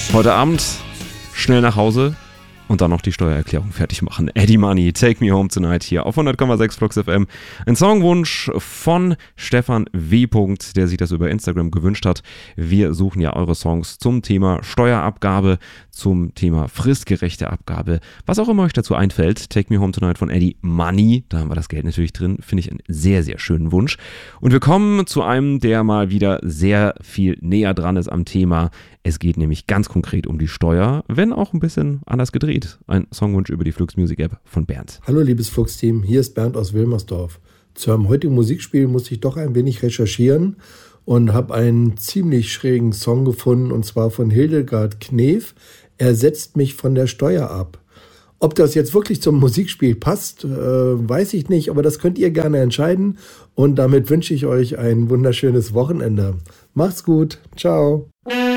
Heute Abend schnell nach Hause und dann noch die Steuererklärung fertig machen. Eddie Money, Take Me Home Tonight hier auf 100,6 Flux FM. Ein Songwunsch von Stefan W., der sich das über Instagram gewünscht hat. Wir suchen ja eure Songs zum Thema Steuerabgabe, zum Thema fristgerechte Abgabe, was auch immer euch dazu einfällt. Take Me Home Tonight von Eddie Money, da haben wir das Geld natürlich drin, finde ich einen sehr, sehr schönen Wunsch. Und wir kommen zu einem, der mal wieder sehr viel näher dran ist am Thema. Es geht nämlich ganz konkret um die Steuer, wenn auch ein bisschen anders gedreht. Ein Songwunsch über die Flux Music App von Bernd. Hallo liebes Flux-Team, hier ist Bernd aus Wilmersdorf. Zu heutigen Musikspiel musste ich doch ein wenig recherchieren und habe einen ziemlich schrägen Song gefunden, und zwar von Hildegard Knef. Er setzt mich von der Steuer ab. Ob das jetzt wirklich zum Musikspiel passt, weiß ich nicht, aber das könnt ihr gerne entscheiden. Und damit wünsche ich euch ein wunderschönes Wochenende. Macht's gut, ciao.